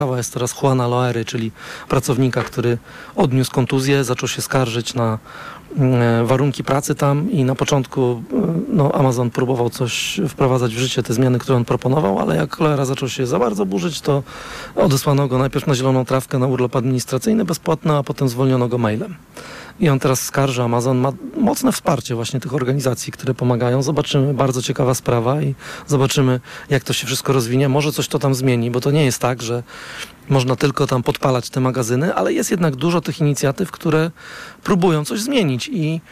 jest teraz Juana Loery, czyli pracownika, który odniósł kontuzję, zaczął się skarżyć na warunki pracy tam i na początku Amazon próbował coś wprowadzać w życie, te zmiany, które on proponował, ale jak Loera zaczął się za bardzo burzyć, to odesłano go najpierw na zieloną trawkę, na urlop administracyjny bezpłatny, a potem zwolniono go mailem. I on teraz skarży, Amazon ma mocne wsparcie właśnie tych organizacji, które pomagają. Zobaczymy, bardzo ciekawa sprawa i zobaczymy, jak to się wszystko rozwinie. Może coś to tam zmieni, bo to nie jest tak, że można tylko tam podpalać te magazyny, ale jest jednak dużo tych inicjatyw, które próbują coś zmienić i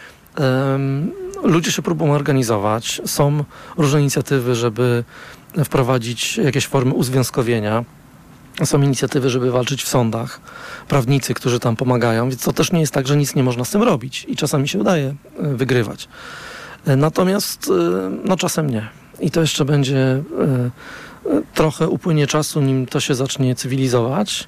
ludzie się próbują organizować. Są różne inicjatywy, żeby wprowadzić jakieś formy uzwiązkowienia. Są inicjatywy, żeby walczyć w sądach. Prawnicy, którzy tam pomagają, więc to też nie jest tak, że nic nie można z tym robić i czasami się udaje wygrywać. Natomiast czasem nie. I to jeszcze będzie trochę upłynie czasu, nim to się zacznie cywilizować.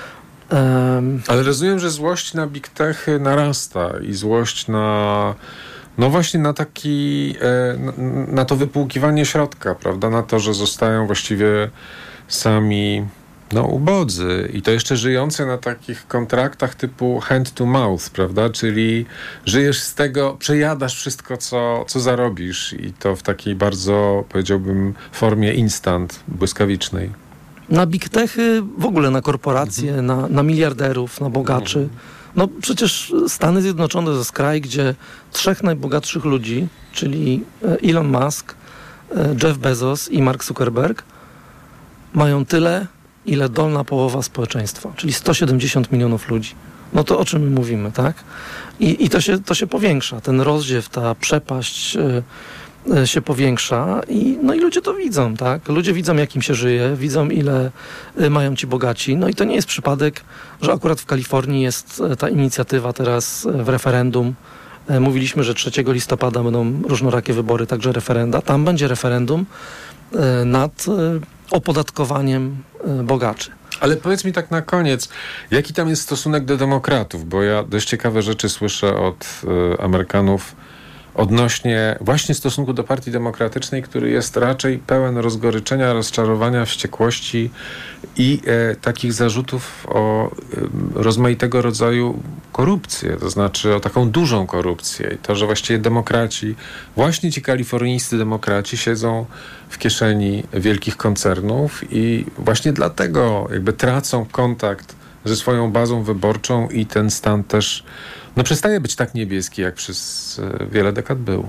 Ale rozumiem, że złość na big techy narasta i złość na właśnie na taki na to wypłukiwanie środka, prawda? Na to, że zostają właściwie sami ubodzy i to jeszcze żyjący na takich kontraktach typu hand to mouth, prawda? Czyli żyjesz z tego, przejadasz wszystko, co zarobisz i to w takiej bardzo, powiedziałbym, formie instant, błyskawicznej. Na big techy, w ogóle na korporacje, na miliarderów, na bogaczy. Przecież Stany Zjednoczone to jest kraj, gdzie 3 najbogatszych ludzi, czyli Elon Musk, Jeff Bezos i Mark Zuckerberg, mają tyle, ile dolna połowa społeczeństwa, czyli 170 milionów ludzi. To o czym my mówimy, tak? I to się powiększa. Ten rozdziew, ta przepaść się powiększa i ludzie to widzą, tak? Ludzie widzą, jak im się żyje, widzą, ile mają ci bogaci. I to nie jest przypadek, że akurat w Kalifornii jest ta inicjatywa teraz w referendum. Mówiliśmy, że 3 listopada będą różnorakie wybory, także referenda. Tam będzie referendum nad opodatkowaniem bogaczy. Ale powiedz mi tak na koniec, jaki tam jest stosunek do demokratów? Bo ja dość ciekawe rzeczy słyszę od Amerykanów odnośnie właśnie stosunku do Partii Demokratycznej, który jest raczej pełen rozgoryczenia, rozczarowania, wściekłości i takich zarzutów o rozmaitego rodzaju korupcję, to znaczy o taką dużą korupcję i to, że właściwie demokraci, właśnie ci kalifornijscy demokraci siedzą w kieszeni wielkich koncernów i właśnie dlatego jakby tracą kontakt ze swoją bazą wyborczą i ten stan też przestaje być tak niebieski, jak przez wiele dekad był.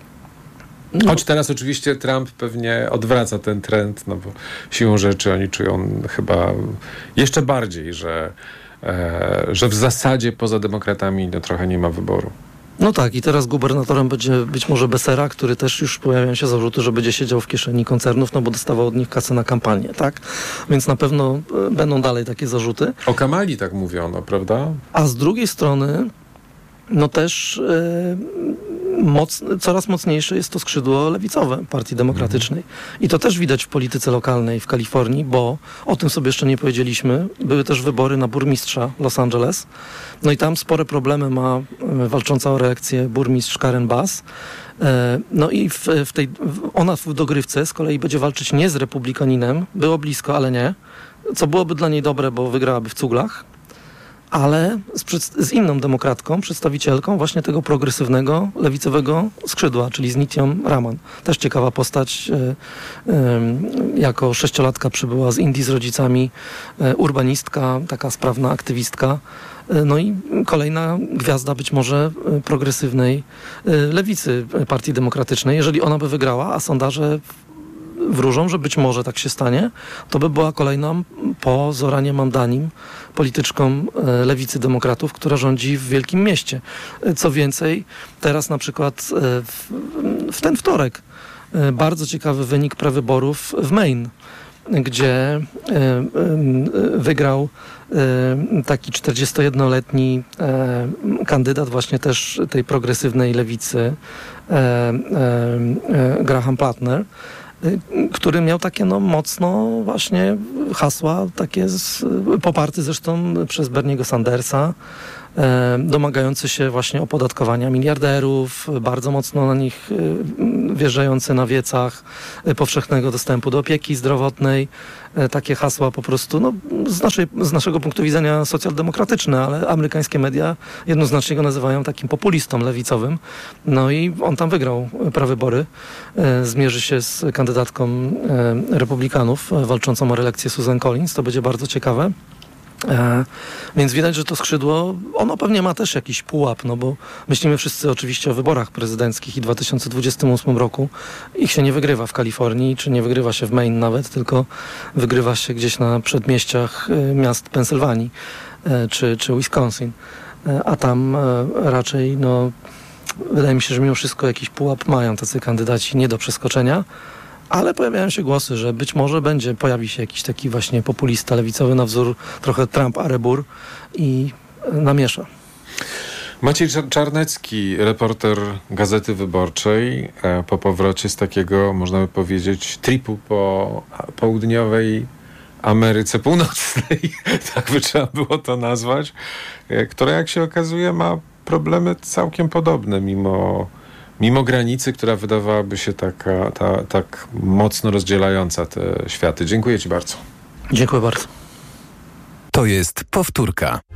Choć teraz oczywiście Trump pewnie odwraca ten trend, bo siłą rzeczy oni czują chyba jeszcze bardziej, że w zasadzie poza demokratami trochę nie ma wyboru. I teraz gubernatorem będzie być może Becerra, który też już pojawiają się zarzuty, że będzie siedział w kieszeni koncernów, bo dostawał od nich kasę na kampanię, tak? Więc na pewno będą dalej takie zarzuty. O Kamali tak mówiono, prawda? A z drugiej strony też coraz mocniejsze jest to skrzydło lewicowe Partii Demokratycznej. I to też widać w polityce lokalnej w Kalifornii, bo o tym sobie jeszcze nie powiedzieliśmy. Były też wybory na burmistrza Los Angeles. I tam spore problemy ma walcząca o reelekcję burmistrz Karen Bass. I ona w dogrywce z kolei będzie walczyć nie z republikaninem, było blisko, ale nie, co byłoby dla niej dobre, bo wygrałaby w cuglach, ale z inną demokratką, przedstawicielką właśnie tego progresywnego, lewicowego skrzydła, czyli z Nithią Raman. Też ciekawa postać. Jako 6-latka przybyła z Indii z rodzicami, urbanistka, taka sprawna aktywistka. I kolejna gwiazda być może progresywnej lewicy Partii Demokratycznej. Jeżeli ona by wygrała, a sondaże wróżą, że być może tak się stanie, to by była kolejną po Zoranie Mamdanim polityczką lewicy demokratów, która rządzi w wielkim mieście. Co więcej, teraz na przykład w ten wtorek bardzo ciekawy wynik prewyborów w Maine, gdzie wygrał taki 41-letni kandydat właśnie też tej progresywnej lewicy Graham Plattner, który miał takie mocno właśnie hasła, takie poparte zresztą przez Berniego Sandersa, domagający się właśnie opodatkowania miliarderów, bardzo mocno na nich wjeżdżający na wiecach, powszechnego dostępu do opieki zdrowotnej. Takie hasła po prostu, no, z naszego punktu widzenia socjaldemokratyczne, ale amerykańskie media jednoznacznie go nazywają takim populistą lewicowym. No i on tam wygrał prawybory. Zmierzy się z kandydatką republikanów walczącą o reelekcję Susan Collins. To będzie bardzo ciekawe. Więc widać, że to skrzydło, ono pewnie ma też jakiś pułap, no bo myślimy wszyscy oczywiście o wyborach prezydenckich i w 2028 roku ich się nie wygrywa w Kalifornii, czy nie wygrywa się w Maine nawet, tylko wygrywa się gdzieś na przedmieściach miast Pensylwanii czy Wisconsin. A tam raczej, no, wydaje mi się, że mimo wszystko jakiś pułap mają tacy kandydaci nie do przeskoczenia. Ale pojawiają się głosy, że być może pojawi się jakiś taki właśnie populista lewicowy na wzór trochę Trump-Arebur i namiesza. Maciej Czarnecki, reporter Gazety Wyborczej, po powrocie z takiego, można by powiedzieć, tripu po południowej Ameryce Północnej, tak by trzeba było to nazwać, która, jak się okazuje, ma problemy całkiem podobne, mimo granicy, która wydawałaby się tak mocno rozdzielająca te światy. Dziękuję ci bardzo. Dziękuję bardzo. To jest powtórka.